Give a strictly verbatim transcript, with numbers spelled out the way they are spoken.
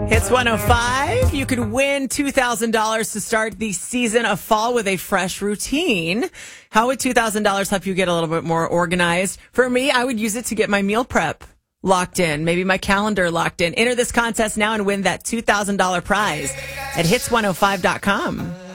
Hits one oh five. You could win two thousand dollars to start the season of fall with a fresh routine. How would two thousand dollars help you get a little bit more organized? For me, I would use it to get my meal prep locked in, maybe my calendar locked in. Enter this contest now and win that two thousand dollars prize at hits one oh five dot com.